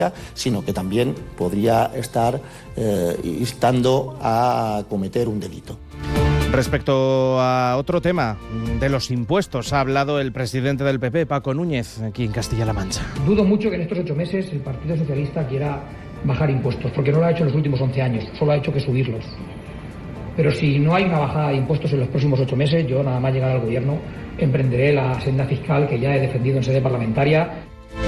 sino que también podría estar instando a cometer un delito. Respecto a otro tema, de los impuestos, ha hablado el presidente del PP, Paco Núñez, aquí en Castilla-La Mancha. Dudo mucho que en estos 8 meses el Partido Socialista quiera bajar impuestos, porque no lo ha hecho en los últimos 11 años, solo ha hecho que subirlos. Pero si no hay una bajada de impuestos en los próximos 8 meses, yo nada más llegar al gobierno emprenderé la senda fiscal que ya he defendido en sede parlamentaria.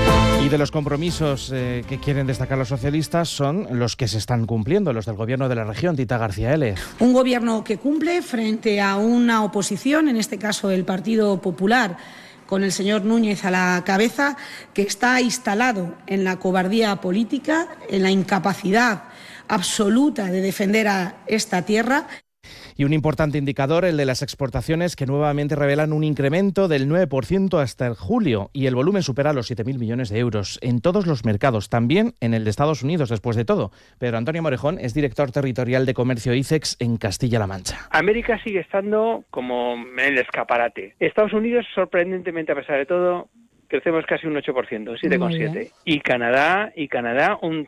Y de los compromisos que quieren destacar los socialistas son los que se están cumpliendo, los del gobierno de la región. Tita García L. Un gobierno que cumple frente a una oposición, en este caso el Partido Popular, con el señor Núñez a la cabeza, que está instalado en la cobardía política, en la incapacidad absoluta de defender a esta tierra. Y un importante indicador, el de las exportaciones, que nuevamente revelan un incremento del 9% hasta el julio, y el volumen supera los 7.000 millones de euros en todos los mercados, también en el de Estados Unidos, después de todo. Pedro Antonio Morejón es director territorial de comercio ICEX en Castilla-La Mancha. América sigue estando como en el escaparate. Estados Unidos, sorprendentemente, a pesar de todo, crecemos casi un 8%, 7,7%. Y Canadá un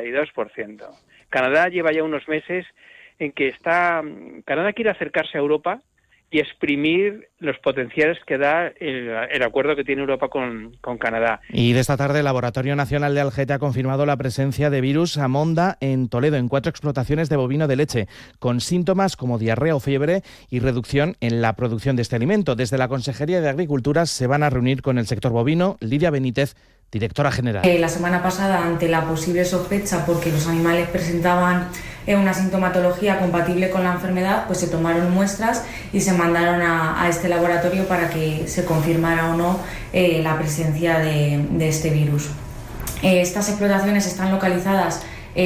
32%. Canadá lleva ya unos meses en que Canadá quiere acercarse a Europa y exprimir los potenciales que da el acuerdo que tiene Europa con Canadá. Y de esta tarde el Laboratorio Nacional de Algete ha confirmado la presencia de virus Amonda en Toledo, en 4 explotaciones de bovino de leche, con síntomas como diarrea o fiebre y reducción en la producción de este alimento. Desde la Consejería de Agricultura se van a reunir con el sector bovino. Lidia Benítez, directora general. La semana pasada, ante la posible sospecha porque los animales presentaban una sintomatología compatible con la enfermedad, pues se tomaron muestras y se mandaron a este laboratorio para que se confirmara o no la presencia de este virus. Estas explotaciones están localizadas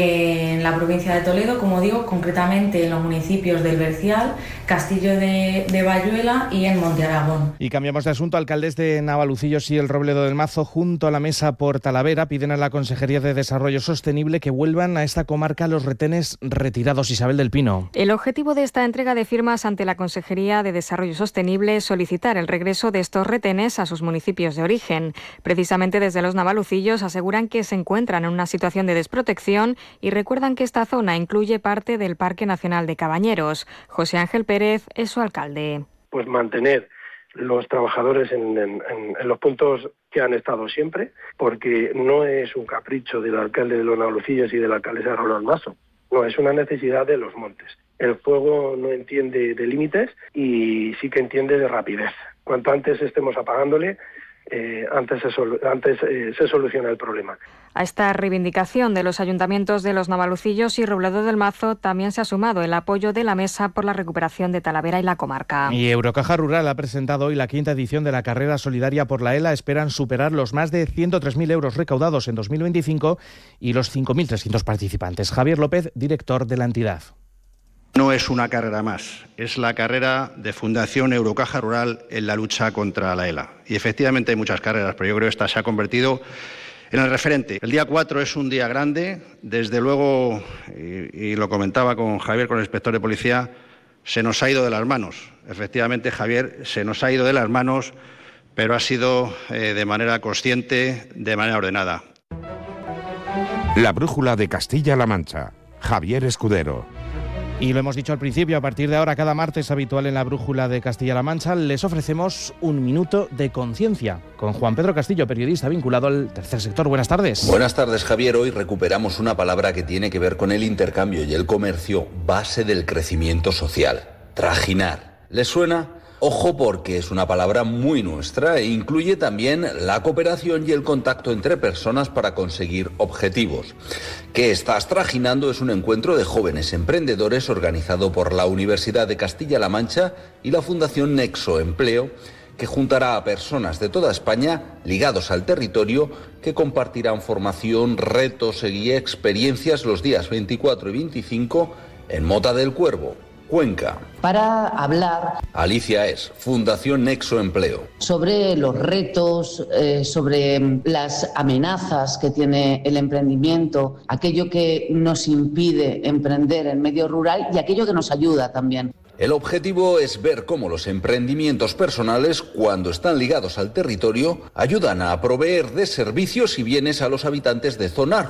en la provincia de Toledo, como digo, concretamente en los municipios del Bercial, Castillo de Bayuela y en Monte Aragón. Y cambiamos de asunto. Alcaldes de Navalucillos y el Robledo del Mazo, junto a la Mesa por Talavera, piden a la Consejería de Desarrollo Sostenible que vuelvan a esta comarca los retenes retirados. Isabel del Pino. El objetivo de esta entrega de firmas ante la Consejería de Desarrollo Sostenible es solicitar el regreso de estos retenes a sus municipios de origen. Precisamente desde los Navalucillos aseguran que se encuentran en una situación de desprotección y recuerdan que esta zona incluye parte del Parque Nacional de Cabañeros. José Ángel Pérez es su alcalde. Pues mantener los trabajadores en los puntos que han estado siempre, porque no es un capricho del alcalde de los Navalucillos y de la alcaldesa Roland Maso, no, es una necesidad de los montes. El fuego no entiende de límites y sí que entiende de rapidez. Cuanto antes estemos apagándole, antes se soluciona el problema. A esta reivindicación de los ayuntamientos de los Navalucillos y Robledo del Mazo también se ha sumado el apoyo de la Mesa por la recuperación de Talavera y la comarca. Y Eurocaja Rural ha presentado hoy la 5ª edición de la carrera solidaria por la ELA. Esperan superar los más de 103.000 euros recaudados en 2025 y los 5.300 participantes. Javier López, director de la entidad. No es una carrera más, es la carrera de Fundación Eurocaja Rural en la lucha contra la ELA. Y efectivamente hay muchas carreras, pero yo creo que esta se ha convertido en el referente. El día 4 es un día grande, desde luego, y lo comentaba con Javier, con el inspector de policía, se nos ha ido de las manos. Efectivamente, Javier, se nos ha ido de las manos, pero ha sido de manera consciente, de manera ordenada. La brújula de Castilla-La Mancha. Javier Escudero. Y lo hemos dicho al principio, a partir de ahora, cada martes habitual en la brújula de Castilla-La Mancha, les ofrecemos un minuto de conciencia con Juan Pedro Castillo, periodista vinculado al tercer sector. Buenas tardes. Buenas tardes, Javier. Hoy recuperamos una palabra que tiene que ver con el intercambio y el comercio, base del crecimiento social. Trajinar. ¿Les suena? Ojo, porque es una palabra muy nuestra e incluye también la cooperación y el contacto entre personas para conseguir objetivos. ¿Qué estás trajinando? Es un encuentro de jóvenes emprendedores organizado por la Universidad de Castilla-La Mancha y la Fundación Nexo Empleo, que juntará a personas de toda España ligados al territorio que compartirán formación, retos y experiencias los días 24 y 25 en Mota del Cuervo, Cuenca. Para hablar... Alicia es, Fundación Nexo Empleo. Sobre los retos, sobre las amenazas que tiene el emprendimiento, aquello que nos impide emprender en medio rural y aquello que nos ayuda también. El objetivo es ver cómo los emprendimientos personales, cuando están ligados al territorio, ayudan a proveer de servicios y bienes a los habitantes de zonas